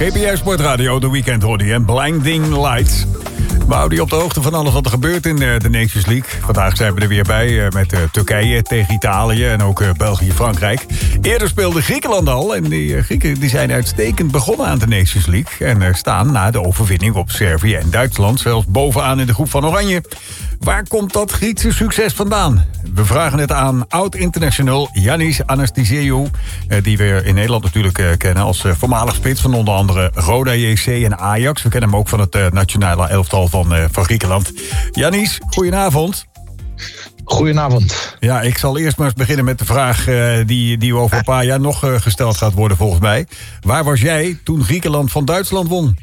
GPR Sportradio, de weekend hoorde je en Blinding Lights. We houden je op de hoogte van alles wat er gebeurt in de Nations League. Vandaag zijn we er weer bij met Turkije tegen Italië en ook België-Frankrijk. Eerder speelde Griekenland al en die Grieken die zijn uitstekend begonnen aan de Nations League. En staan na de overwinning op Servië en Duitsland zelfs bovenaan in de groep van Oranje. Waar komt dat Griekse succes vandaan? We vragen het aan oud-international Yannis Anastasiou, die we in Nederland natuurlijk kennen als voormalig spits van onder andere Roda JC en Ajax. We kennen hem ook van het nationale elftal van Griekenland. Yannis, goedenavond. Goedenavond. Ja, ik zal eerst maar eens beginnen met de vraag die over een paar jaar nog gesteld gaat worden volgens mij. Waar was jij toen Griekenland van Duitsland won?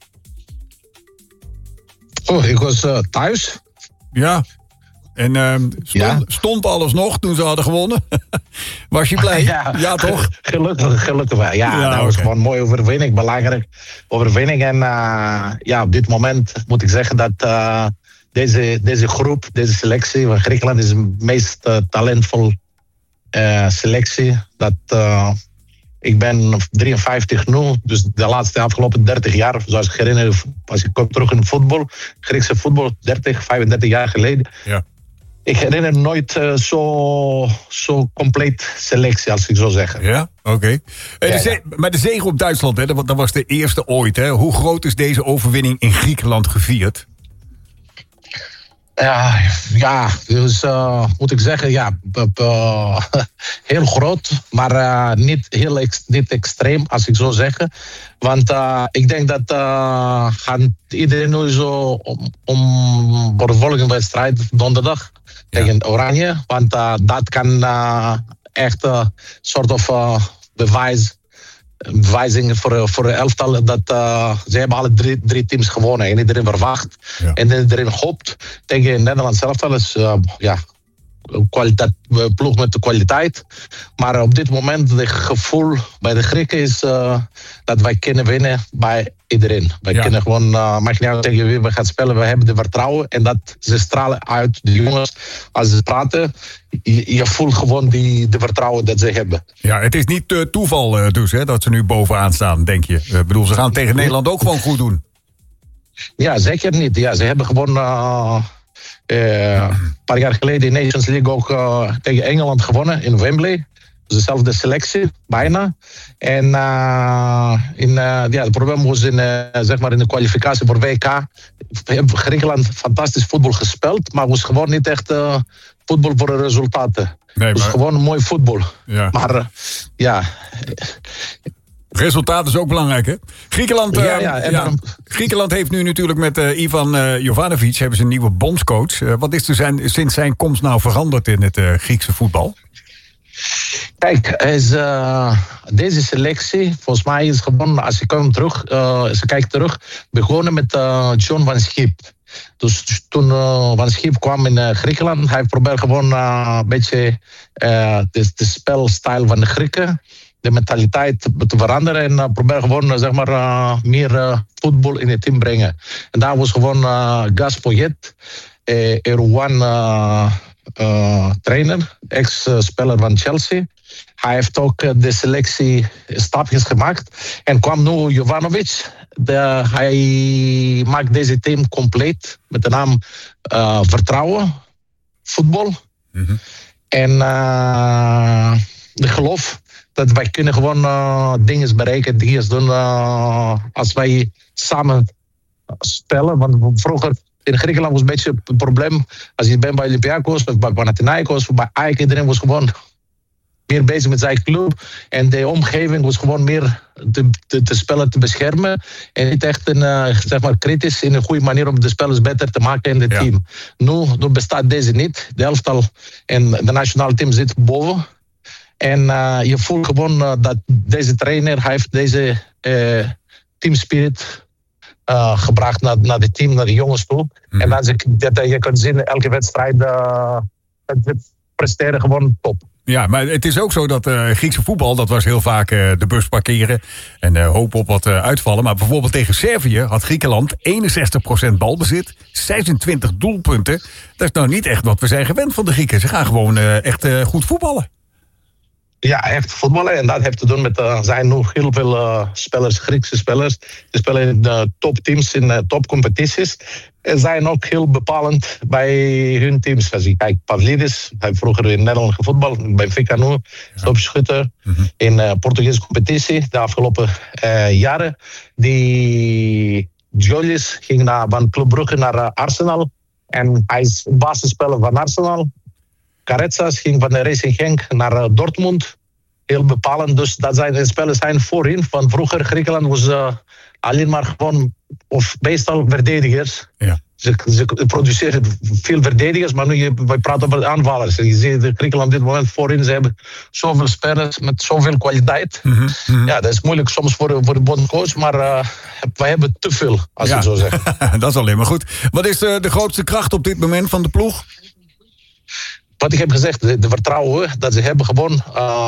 Ik was thuis. Ja. En stond alles nog toen ze hadden gewonnen? Was je blij? Ja toch? Gelukkig wel. Ja, dat was gewoon een mooie overwinning. Belangrijk overwinning. En op dit moment moet ik zeggen dat deze groep, deze selectie van Griekenland is de meest talentvolle selectie. Ik ben 53 nu, dus de laatste afgelopen 30 jaar, zoals ik herinner, als ik kom terug in voetbal, Griekse voetbal, 35 jaar geleden. Ja. Ik herinner nooit zo compleet selectie, als ik zo zeggen. Ja, oké. Maar de zege op Duitsland, hè, dat was de eerste ooit. Hè. Hoe groot is deze overwinning in Griekenland gevierd? Dus moet ik zeggen, heel groot, maar niet extreem, als ik zo zeg. Want ik denk dat gaat iedereen nu zo om voor de volgende wedstrijd donderdag tegen Oranje. Want dat kan echt een soort van bewijzing voor de elftal dat ze hebben alle drie teams gewonnen en iedereen verwacht en iedereen hoopt tegen Nederland elftal is ploeg met de kwaliteit, maar op dit moment het gevoel bij de Grieken is dat wij kunnen winnen bij iedereen. Wij kunnen gewoon, maakt niet uit tegen wie we gaan spelen, we hebben de vertrouwen en dat ze stralen uit, de jongens, als ze praten, je voelt gewoon de vertrouwen dat ze hebben. Ja, het is niet toeval dus, hè, dat ze nu bovenaan staan, denk je? Ik bedoel, ze gaan tegen Nederland ook gewoon goed doen. Ja, zeker niet. Ja, ze hebben gewoon een paar jaar geleden in Nations League ook tegen Engeland gewonnen in Wembley. Dus dezelfde selectie, bijna. En het probleem was in de kwalificatie voor WK. Griekenland fantastisch voetbal gespeeld, maar was gewoon niet echt voetbal voor de resultaten. Nee, dus gewoon een mooi voetbal. Ja. Maar resultaat is ook belangrijk, hè? Griekenland heeft nu natuurlijk met Ivan Jovanovic hebben ze een nieuwe bondscoach. Wat is er sinds zijn komst nou veranderd in het Griekse voetbal? Kijk, deze selectie, volgens mij is gewoon, als je kijkt terug, begonnen met John van Schip. Dus toen Van Schip kwam in Griekenland, hij probeerde gewoon een beetje de spelstijl van de Grieken, de mentaliteit te veranderen en probeer gewoon meer voetbal in het team brengen. En daar was gewoon Gaspoyet, Erwan trainer, ex-speler van Chelsea. Hij heeft ook de selectie stapjes gemaakt en kwam nu Jovanovic. Hij maakt deze team compleet met de naam vertrouwen, voetbal en de geloof dat wij kunnen gewoon dingen bereiken, dingen doen als wij samen spelen. Want vroeger in Griekenland was een beetje het probleem, als je bent bij Olympiakos of bij Panathinaikos of bij Ajax, iedereen was gewoon meer bezig met zijn club en de omgeving was gewoon meer de spelers te beschermen en niet echt kritisch in een goede manier om de spelers beter te maken in het team. Nu bestaat deze niet. De elftal en de nationale team zit boven. En je voelt gewoon dat deze trainer heeft deze teamspirit gebracht naar het team, naar de jongens toe. En dan je kan zien, elke wedstrijd presteren gewoon top. Ja, maar het is ook zo dat Griekse voetbal, dat was heel vaak de bus parkeren en hopen op wat uitvallen. Maar bijvoorbeeld tegen Servië had Griekenland 61% balbezit, 26 doelpunten. Dat is nou niet echt wat we zijn gewend van de Grieken. Ze gaan gewoon echt goed voetballen. Ja, echt voetballen. En dat heeft te doen met, zijn nog heel veel spelers, Griekse spelers. Die spelen in de topteams, in topcompetities. En zijn ook heel bepalend bij hun teams. Als je kijkt, Pavlidis, hij heeft vroeger in Nederland gevoetbald. Bij Benfica nu, stopschutter. In Portugese competitie de afgelopen jaren. Die Jolis ging van Club Brugge naar Arsenal. En hij is basisspeler van Arsenal. Caretsas ging van de Racing Genk naar Dortmund. Heel bepalend. Dus dat zijn de spelers zijn voorin. Van vroeger Griekenland was alleen maar gewoon, of meestal verdedigers. Ja. Ze produceren veel verdedigers, maar nu we praten over aanvallers. Je ziet de Griekenland op dit moment voorin. Ze hebben zoveel spelers met zoveel kwaliteit. Ja, dat is moeilijk soms voor de bondscoach, maar wij hebben te veel, als je zo zegt. Dat is alleen maar goed. Wat is de grootste kracht op dit moment van de ploeg? Wat ik heb gezegd, de vertrouwen dat ze hebben gewoon.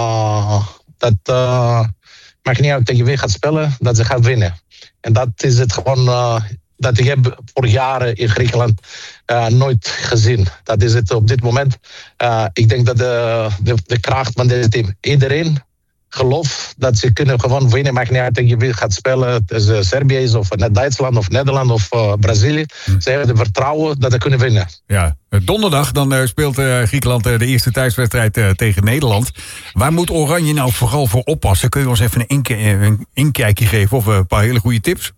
Dat maakt niet uit tegen wie gaat spelen, dat ze gaat winnen. En dat is het gewoon dat ik heb voor jaren in Griekenland nooit gezien. Dat is het op dit moment. Ik denk dat de kracht van dit team, iedereen gelooft dat ze kunnen gewoon winnen. Maakt niet uit tegen wie gaat spelen. Het Servië is of net Duitsland of Nederland of Brazilië. Ze hebben de vertrouwen dat ze kunnen winnen. Ja, donderdag dan speelt Griekenland de eerste thuiswedstrijd tegen Nederland. Waar moet Oranje nou vooral voor oppassen? Kun je ons even een inkijkje geven of een paar hele goede tips?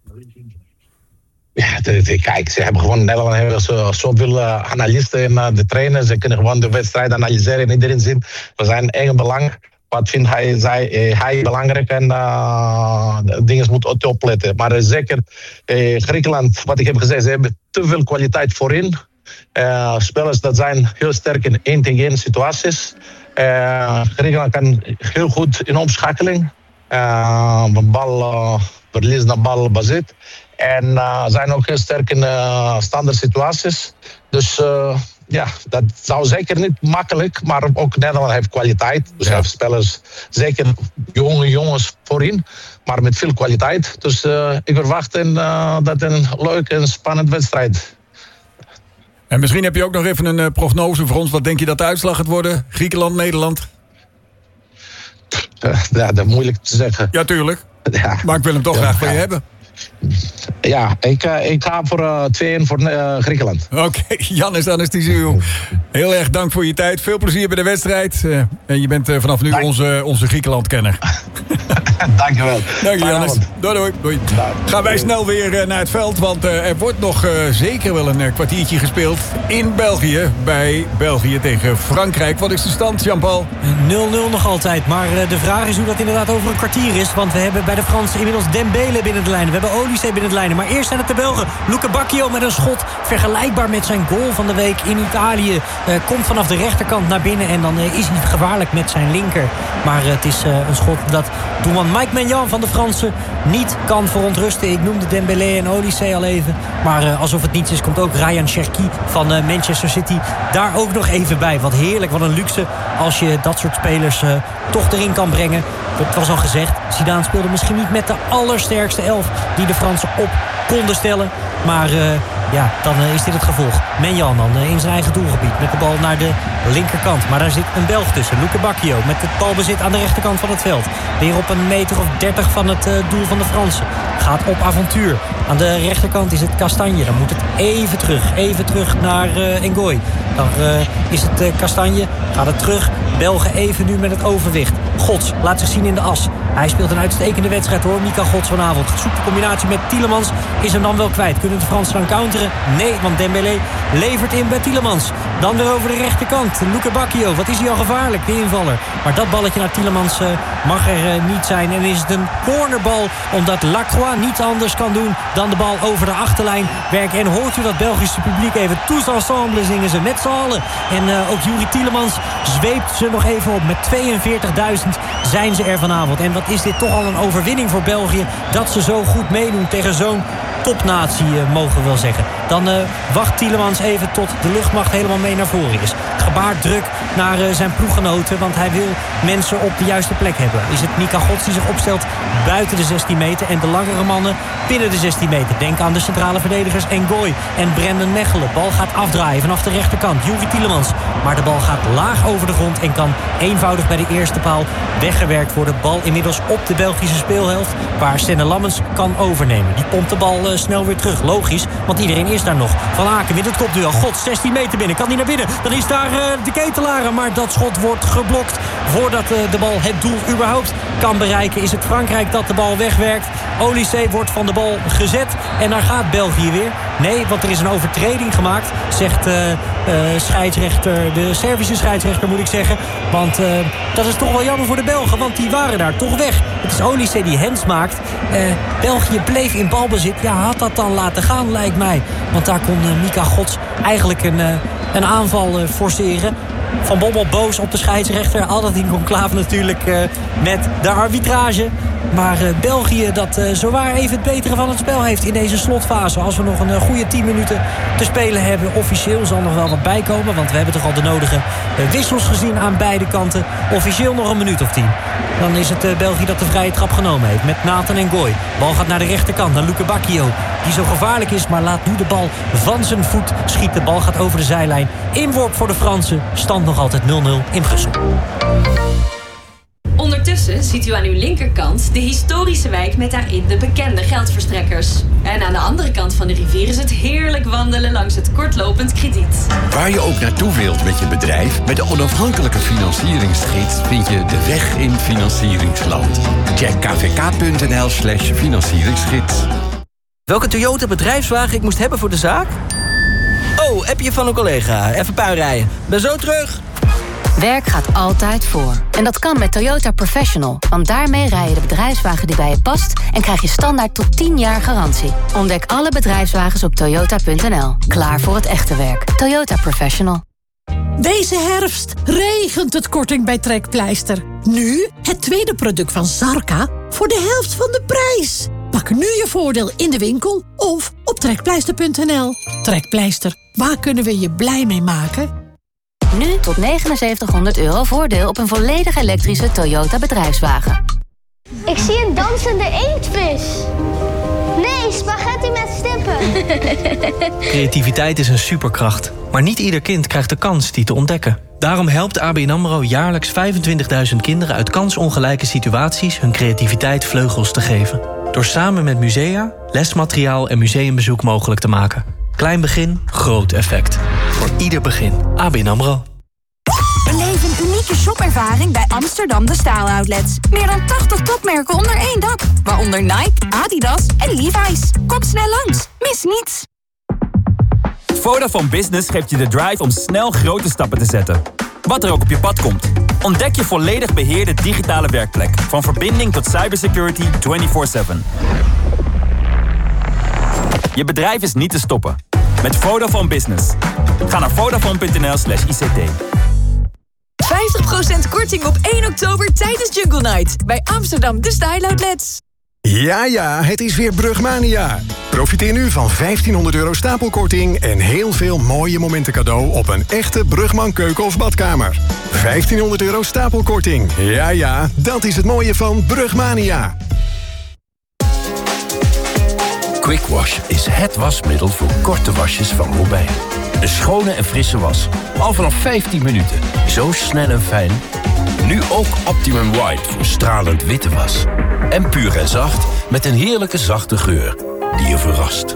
Ja, kijk, ze hebben gewoon in Nederland hebben zoveel analisten en de trainers. Ze kunnen gewoon de wedstrijd analyseren en iedereen zien. We zijn eigen belang. Wat vindt hij belangrijk en dingen moet opletten. Maar zeker Griekenland, wat ik heb gezegd, ze hebben te veel kwaliteit voorin. Spelers dat zijn heel sterk in 1-tegen-1 situaties. Griekenland kan heel goed in omschakeling. Bal verlies naar bal bezit. En zijn ook heel sterk in standaard situaties. Dus ja, dat zou zeker niet makkelijk. Maar ook Nederland heeft kwaliteit. Dus heeft spelers, zeker jonge jongens voorin. Maar met veel kwaliteit. Dus ik verwacht dat een leuke en spannende wedstrijd. En misschien heb je ook nog even een prognose voor ons. Wat denk je dat de uitslag gaat worden? Griekenland, Nederland? Ja, dat is moeilijk te zeggen. Ja, tuurlijk. Ja. Maar ik wil hem toch graag van je hebben. Ja, ik ga voor 2-1 voor Griekenland. Oké, Yannis Anastasio. Heel erg dank voor je tijd. Veel plezier bij de wedstrijd. En je bent vanaf nu onze Griekenland-kenner. Dank je wel. Dank je, Yannis. Doei. Gaan wij snel weer naar het veld. Want er wordt nog zeker wel een kwartiertje gespeeld in België. Bij België tegen Frankrijk. Wat is de stand, Jean-Paul? 0-0 nog altijd. Maar de vraag is hoe dat inderdaad over een kwartier is. Want we hebben bij de Fransen inmiddels Dembele binnen de lijnen. We hebben Olise binnen de lijnen. Maar eerst zijn het de Belgen. Luca Bacchio met een schot vergelijkbaar met zijn goal van de week in Italië. Komt vanaf de rechterkant naar binnen. En dan is hij gevaarlijk met zijn linker. Maar het is een schot dat doelman Mike Maignan van de Fransen niet kan verontrusten. Ik noemde Dembélé en Olise al even. Maar alsof het niets is, komt ook Ryan Cherki van Manchester City daar ook nog even bij. Wat heerlijk, wat een luxe als je dat soort spelers toch erin kan brengen. Het was al gezegd, Zidane speelde misschien niet met de allersterkste elf die de Fransen op konden stellen. Maar ja, dan is dit het gevolg. Maignan dan in zijn eigen doelgebied met de bal naar de linkerkant. Maar daar zit een Belg tussen, Luca Bacchio, met het balbezit aan de rechterkant van het veld. Weer op een meter of 30 van het doel van de Fransen. Gaat op avontuur. Aan de rechterkant is het Kastanje. Dan moet het even terug naar Ngoy. Dan is het Kastanje. Gaat het terug. Belgen even nu met het overwicht. Gods laat zich zien in de as. Hij speelt een uitstekende wedstrijd hoor. Mika Gods vanavond. Zoekt de combinatie met Tielemans. Is hem dan wel kwijt. Kunnen de Fransen dan counteren? Nee, want Dembélé levert in bij Tielemans. Dan weer over de rechterkant. Luca Bacchio. Wat is hij al gevaarlijk, de invaller. Maar dat balletje naar Tielemans mag er niet zijn. En is het een cornerbal. Omdat Lacroix niets anders kan doen dan de bal over de achterlijn werken. En hoort u dat Belgische publiek even tous ensemble zingen ze met z'n allen. En ook Juri Tielemans zweept ze nog even op. Met 42.000 zijn ze er vanavond. En wat is dit toch al een overwinning voor België. Dat ze zo goed meedoen tegen zo'n topnatie, mogen we wel zeggen. Dan wacht Tielemans even tot de luchtmacht helemaal mee naar voren is. Gebaard druk naar zijn ploeggenoten. Want hij wil mensen op de juiste plek hebben. Is het Mika Gods die zich opstelt buiten de 16 meter... en de langere mannen binnen de 16 meter. Denk aan de centrale verdedigers Ngoy en Brendan Mechelen. Bal gaat afdraaien vanaf de rechterkant. Juri Tielemans. Maar de bal gaat laag over de grond en kan eenvoudig bij de eerste paal weggewerkt worden. Bal inmiddels op de Belgische speelhelft, waar Senne Lammens kan overnemen. Die pompt de bal snel weer terug. Logisch, want iedereen is daar nog. Van Aken wint het kopduel. God, 16 meter binnen. Kan die naar binnen? Dan is daar de Ketelaar. Maar dat schot wordt geblokt. Voordat de bal het doel überhaupt kan bereiken, is het Frankrijk dat de bal wegwerkt. Olysee wordt van de bal gezet. En daar gaat België weer. Nee, want er is een overtreding gemaakt, zegt scheidsrechter, de Servische scheidsrechter moet ik zeggen. Want dat is toch wel jammer voor de Belgen, want die waren daar toch weg. Het is Olysee die hands maakt. België bleef in balbezit. Ja, had dat dan laten gaan, lijkt mij. Want daar kon Mika Gods eigenlijk een aanval forceren. Van Bommel boos op de scheidsrechter. Altijd in conclave natuurlijk met de arbitrage. Maar België dat zowaar even het betere van het spel heeft in deze slotfase. Als we nog een goede 10 minuten te spelen hebben. Officieel zal nog wel wat bijkomen. Want we hebben toch al de nodige wissels gezien aan beide kanten. Officieel nog een minuut of 10. Dan is het België dat de vrije trap genomen heeft. Met Nathan Ngoy. Bal gaat naar de rechterkant. Naar Luke Bacchio. Die zo gevaarlijk is. Maar laat nu de bal van zijn voet schieten. De bal gaat over de zijlijn. Inworp voor de Fransen. Stand nog altijd 0-0 in Brussel. Ondertussen ziet u aan uw linkerkant de historische wijk met daarin de bekende geldverstrekkers. En aan de andere kant van de rivier is het heerlijk wandelen langs het kortlopend krediet. Waar je ook naartoe wilt met je bedrijf, met de onafhankelijke financieringsgids vind je de weg in financieringsland. Check kvk.nl/financieringsgids. Welke Toyota bedrijfswagen ik moest hebben voor de zaak? Oh, appje van een collega. Even puinrijden. Ben zo terug. Werk gaat altijd voor. En dat kan met Toyota Professional. Want daarmee rij je de bedrijfswagen die bij je past en krijg je standaard tot 10 jaar garantie. Ontdek alle bedrijfswagens op toyota.nl. Klaar voor het echte werk. Toyota Professional. Deze herfst regent het korting bij Trekpleister. Nu het tweede product van Zarka voor de helft van de prijs. Pak nu je voordeel in de winkel of op trekpleister.nl. Trekpleister, waar kunnen we je blij mee maken? Nu tot €7900 voordeel op een volledig elektrische Toyota bedrijfswagen. Ik zie een dansende inktvis. Nee, spaghetti met stippen. Creativiteit is een superkracht. Maar niet ieder kind krijgt de kans die te ontdekken. Daarom helpt ABN AMRO jaarlijks 25.000 kinderen uit kansongelijke situaties hun creativiteit vleugels te geven. Door samen met musea, lesmateriaal en museumbezoek mogelijk te maken. Klein begin, groot effect. Voor ieder begin. ABN AMRO. Beleef een unieke shopervaring bij Amsterdam De Staal Outlets. Meer dan 80 topmerken onder één dak. Waaronder Nike, Adidas en Levi's. Kom snel langs. Mis niets. Vodafone Business geeft je de drive om snel grote stappen te zetten. Wat er ook op je pad komt. Ontdek je volledig beheerde digitale werkplek. Van verbinding tot cybersecurity 24/7. Je bedrijf is niet te stoppen. Met Vodafone Business. Ga naar vodafone.nl/ICT. 50% korting op 1 oktober tijdens Jungle Night. Bij Amsterdam De Style Outlets. Ja, het is weer Brugmania. Profiteer nu van €1500 stapelkorting en heel veel mooie momenten cadeau op een echte Brugman keuken of badkamer. €1500 stapelkorting. Ja, dat is het mooie van Brugmania. Quick Wash is het wasmiddel voor korte wasjes van Robijn. Een schone en frisse was. Al vanaf 15 minuten. Zo snel en fijn. Nu ook Optimum White voor stralend witte was. En puur en zacht met een heerlijke zachte geur die je verrast.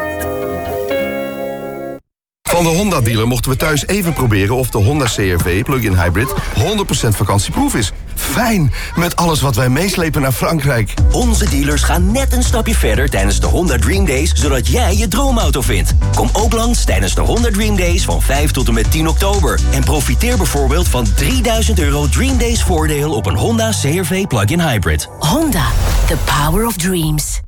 Van de Honda-dealer mochten we thuis even proberen of de Honda CR-V plug-in hybrid 100% vakantieproof is. Fijn, met alles wat wij meeslepen naar Frankrijk. Onze dealers gaan net een stapje verder tijdens de Honda Dream Days, zodat jij je droomauto vindt. Kom ook langs tijdens de Honda Dream Days van 5 tot en met 10 oktober. En profiteer bijvoorbeeld van €3000 Dream Days voordeel op een Honda CR-V plug-in hybrid. Honda, the power of dreams.